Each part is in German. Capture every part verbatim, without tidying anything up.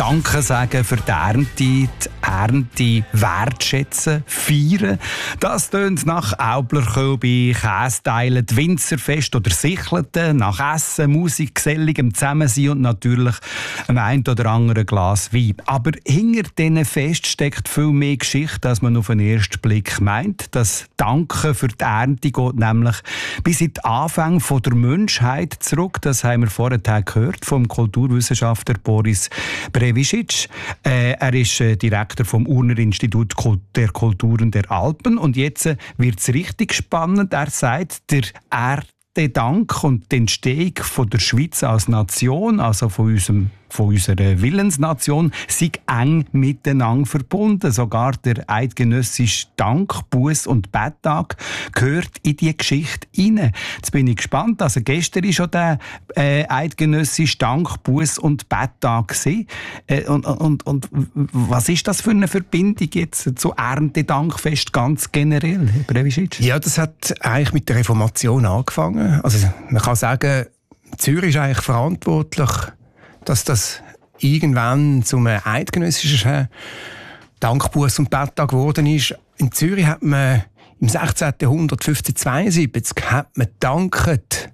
Danke sagen für die Ernte, die Ernte wertschätzen, feiern. Das tönt nach Aublerkölbi, Kästeilen, die Winzerfest oder Sichleten, nach Essen, Musik, geselligem Zusammensein und natürlich einem ein oder anderen Glas Wein. Aber hinter diesen Fest steckt viel mehr Geschichte, als man auf den ersten Blick meint. Das Danke für die Ernte geht nämlich bis in die Anfänge der Menschheit zurück. Das haben wir vorher gehört vom Kulturwissenschaftler Boris Brevicic. Äh, er ist äh, Direktor vom Urner Institut der Kulturen der Alpen. Und jetzt äh, wird es richtig spannend. Er sagt, der Erntedank und die Entstehung von der Schweiz als Nation, also von unserem von unserer Willensnation, sind eng miteinander verbunden. Sogar der eidgenössische Dank-, Buß- und Betttag gehört in diese Geschichte hinein. Jetzt bin ich gespannt. Also gestern war schon der äh, eidgenössische Dank-, Buß- und Betttag. Äh, und, und, und was ist das für eine Verbindung jetzt zu Erntedankfest ganz generell, Herr Brevicic? Ja, das hat eigentlich mit der Reformation angefangen. Also man kann sagen, Zürich ist eigentlich verantwortlich, dass das irgendwann zum eidgenössischen Dank-, Buß- und Betttag geworden ist. In Zürich hat man im sechzehnten Jahrhundert, fünfzehnhundertzweiundsiebzig, hat man gedankt,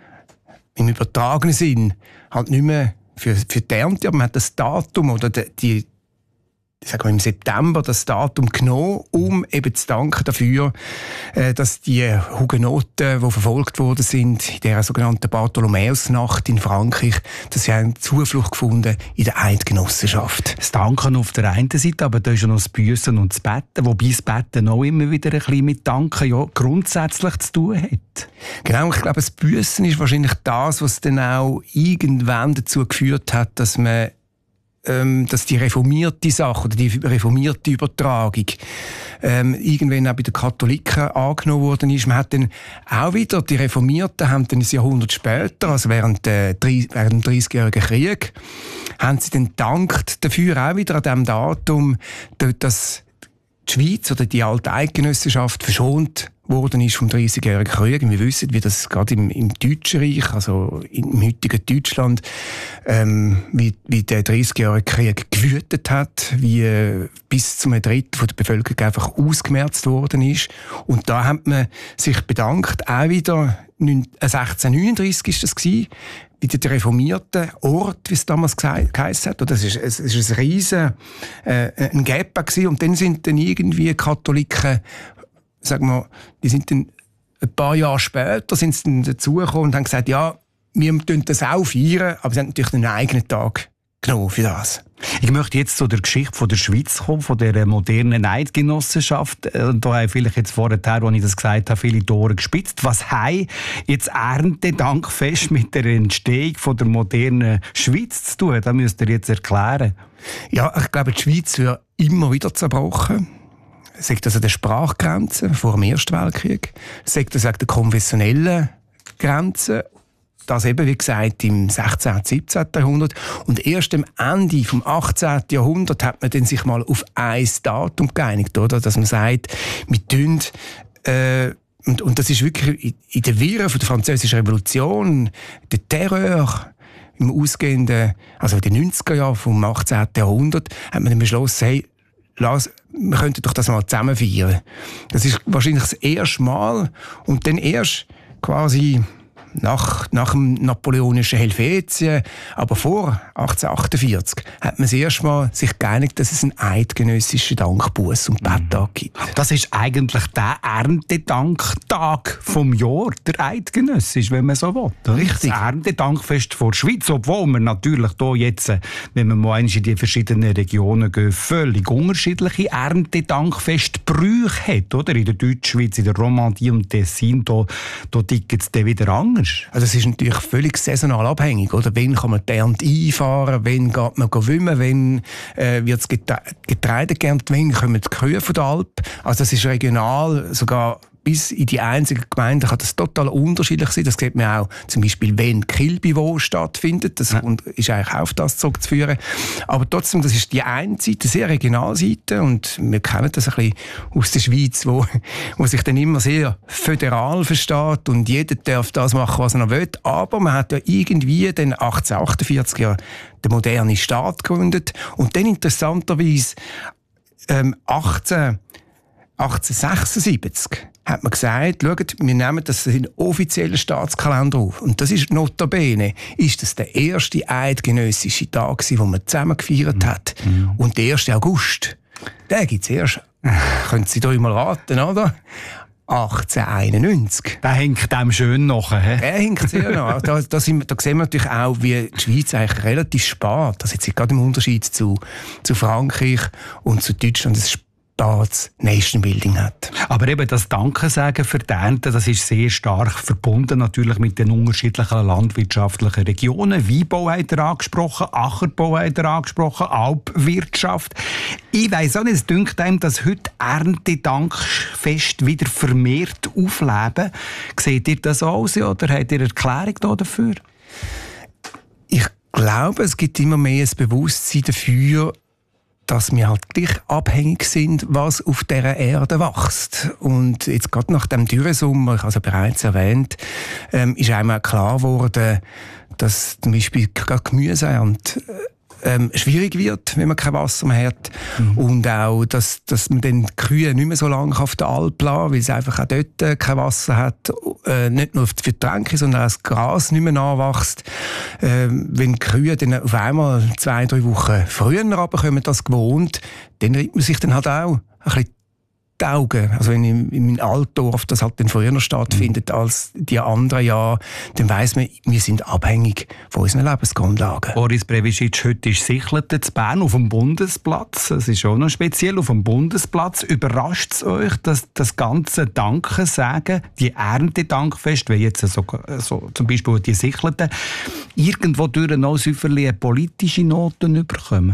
im übertragenen Sinn, halt nicht mehr für, für die Ernte, aber man hat das Datum oder die, die sagen wir im September das Datum genommen, um eben zu danken dafür, dass die Hugenoten, die verfolgt worden sind, in der sogenannten Bartholomäusnacht in Frankreich, dass sie haben Zuflucht gefunden in der Eidgenossenschaft. Das Danken auf der einen Seite, aber da ist ja noch das Büssen und das Betten, wobei das Betten auch immer wieder ein bisschen mit Danken ja grundsätzlich zu tun hat. Genau, ich glaube, das Büssen ist wahrscheinlich das, was dann auch irgendwann dazu geführt hat, dass man dass die reformierte Sache oder die reformierte Übertragung ähm, irgendwann auch bei den Katholiken angenommen worden ist. Man hat dann auch wieder, die Reformierten haben dann ein Jahrhundert später, also während, äh, während dem dreißigjährigen Krieg, haben sie dann gedankt dafür auch wieder an diesem Datum, dass die Schweiz oder die alte Eidgenossenschaft verschont worden ist vom dreißigjährigen Krieg. Wir wissen, wie das gerade im, im Deutschen Reich, also im heutigen Deutschland, ähm, wie, wie der dreißigjährige Krieg gewütet hat, wie äh, bis zum Drittel von der Bevölkerung einfach ausgemerzt worden ist. Und da hat man sich bedankt, auch wieder sechzehnhundertneununddreissig ist das gewesen, wieder der reformierte Ort, wie es damals geheißen hat. Das ist, es ist ein riesen äh, ein Gap gewesen. Und dann sind dann irgendwie Katholiken, sagen wir, die sind dann ein paar Jahre später sind sie dann dazugekommen und haben gesagt, ja, wir feiern das auch feiern, aber sie haben natürlich einen eigenen Tag genommen für das. Ich möchte jetzt zu der Geschichte von der Schweiz kommen, von der modernen Eidgenossenschaft. Da haben vielleicht jetzt vorher, als ich das gesagt habe, viele Tore gespitzt. Was haben jetzt Erntedankfest mit der Entstehung von der modernen Schweiz zu tun? Das müsst ihr jetzt erklären. Ja, ich glaube, die Schweiz wird immer wieder zerbrochen. Sagt das an den Sprachgrenzen vor dem Ersten Weltkrieg, sagt das an den konfessionellen Grenzen, das eben, wie gesagt, im sechzehnten, siebzehnten Jahrhundert. Und erst am Ende des achtzehnten Jahrhunderts hat man dann sich mal auf ein Datum geeinigt, oder? Dass man sagt, wir tun, äh, und, und das ist wirklich in der Wirren von der Französischen Revolution, der Terror, im ausgehenden, also in den neunziger Jahren vom achtzehnten Jahrhundert, hat man dann beschlossen, hey, lass, wir könnten doch das mal zusammen feiern. Das ist wahrscheinlich das erste Mal und dann erst quasi nach, nach dem napoleonischen Helvetien, aber vor achtzehnhundertachtundvierzig, hat man das erste Mal sich geeinigt, dass es einen eidgenössischen Dank-, Buß- und Betttag gibt. Das ist eigentlich der Erntedanktag vom Jahr, der eidgenössisch, wenn man so will. Richtig. Das Erntedankfest vor der Schweiz, obwohl wir natürlich hier jetzt, wenn wir mal in die verschiedenen Regionen gehen, völlig unterschiedliche Erntedankfestbrüche hat, oder? In der Deutschschweiz, in der Romandie und Tessin, da, da ticken es dann wieder anders. Also es ist natürlich völlig saisonal abhängig, oder? Wann kann man die Ernte einfahren, wann geht man wimmen, wann äh, wird das Getreide geerntet, wann kommen die Kühe von der Alp. Also das ist regional sogar bis in die einzelnen Gemeinden kann das total unterschiedlich sein. Das sieht man auch zum Beispiel, wenn Kilby-Wo stattfindet. Das ja. ist eigentlich auf das zurückzuführen. Aber trotzdem, das ist die eine Seite, sehr Regionalseite. Und wir kennen das ein bisschen aus der Schweiz, wo, wo sich dann immer sehr föderal versteht und jeder darf das machen, was er noch will. Aber man hat ja irgendwie den achtzehnhundertachtundvierzig ja den modernen Staat gegründet. Und dann interessanterweise ähm, achtzehn achtzehnhundertsechsundsiebzig hat man gesagt, schaut, wir nehmen das in den offiziellen Staatskalender auf. Und das ist notabene, ist das der erste eidgenössische Tag gewesen, den man zusammen gefeiert hat. Mhm. Und der erste August, den gibt es erst, können Sie da mal raten, oder? achtzehnhunderteinundneunzig. Der hängt dem schön nachher. He? Der hängt sehr nach. Da, da, sind, da sehen wir natürlich auch, wie die Schweiz eigentlich relativ spät, das ist jetzt gerade im Unterschied zu, zu Frankreich und zu Deutschland, das das Nation Building hat. Aber eben das Dankesagen für die Ernte, das ist sehr stark verbunden natürlich mit den unterschiedlichen landwirtschaftlichen Regionen. Weinbau hat er angesprochen, Ackerbau hat er angesprochen, Alpwirtschaft. Ich weiss auch nicht, es dünkt einem, dass heute Erntedankfest wieder vermehrt aufleben. Seht ihr das aus oder habt ihr eine Erklärung dafür? Ich glaube, es gibt immer mehr ein Bewusstsein dafür, dass wir halt gleich abhängig sind, was auf dieser Erde wächst. Und jetzt gerade nach dem Dürresommer, ich habe es ja bereits erwähnt, ähm, ist einmal klar geworden, dass zum Beispiel gerade Gemüseernte ähm, schwierig wird, wenn man kein Wasser mehr hat. Mhm. Und auch, dass, dass man dann die Kühe nicht mehr so lange auf der Alp lassen, weil es einfach auch dort äh, kein Wasser hat. Äh, nicht nur für die Tränke, sondern auch das Gras nicht mehr nachwächst. Äh, wenn die Kühe dann auf einmal zwei, drei Wochen früher runterkommen als gewohnt, dann regt man sich dann halt auch ein bisschen die Augen. Also wenn in, in meinem Altdorf das halt dann früher stattfindet mhm. als die anderen Jahre, dann weiss man, wir sind abhängig von unseren Lebensgrundlagen. Boris Brevicic, heute ist Sichleten zu Bern auf dem Bundesplatz. Das ist auch noch speziell. Auf dem Bundesplatz überrascht es euch, dass das ganze Dankesagen, die Erntedankfest, wie jetzt so, so zum Beispiel die Sichleten, irgendwo durch noch eine politische Noten bekommen?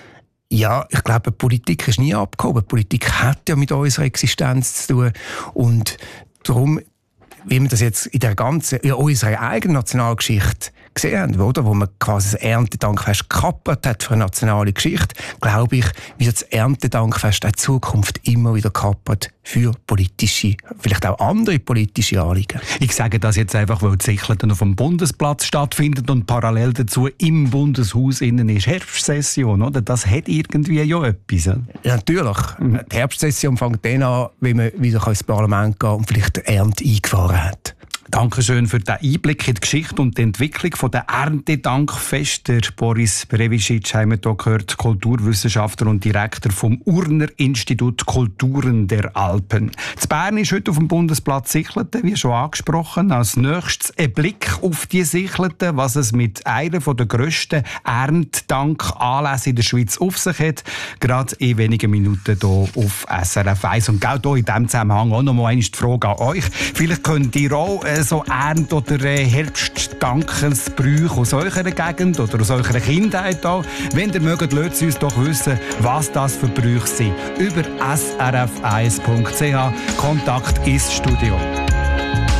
Ja, ich glaube, Politik ist nie abgehoben. Politik hat ja mit unserer Existenz zu tun. Und darum, wie wir das jetzt in der ganzen, in unserer eigenen Nationalgeschichte gesehen haben, oder? Wo man quasi das Erntedankfest gekappert hat für eine nationale Geschichte, glaube ich, wird das Erntedankfest in Zukunft immer wieder gekappert für politische, vielleicht auch andere politische Anliegen. Ich sage das jetzt einfach, weil die Sichleten auf dem Bundesplatz stattfindet und parallel dazu im Bundeshaus innen ist Herbstsession, oder? Das hat irgendwie ja etwas. Ja, natürlich. Mhm. Die Herbstsession fängt dann an, wenn man wieder ins Parlament gehen kann und vielleicht die Ernte eingefahren hat. Dankeschön für den Einblick in die Geschichte und die Entwicklung der Erntedankfest. Der Boris Brevicic haben wir hier gehört, Kulturwissenschaftler und Direktor vom Urner Institut Kulturen der Alpen. In Bern ist heute auf dem Bundesplatz Sichleten, wie schon angesprochen. Als nächstes ein Blick auf die Sichleten, was es mit einer der grössten Erntedankanlässe in der Schweiz auf sich hat. Gerade in wenigen Minuten hier auf S R F eins. Und genau hier in diesem Zusammenhang auch noch mal die Frage an euch. Vielleicht könnt ihr auch so Ernte- oder Herbstdankesbrüche aus eurer Gegend oder aus eurer Kindheit auch. Wenn ihr mögt, lasst uns doch wissen, was das für Brüche sind. Über s r f eins punkt c h. Kontakt ins Studio.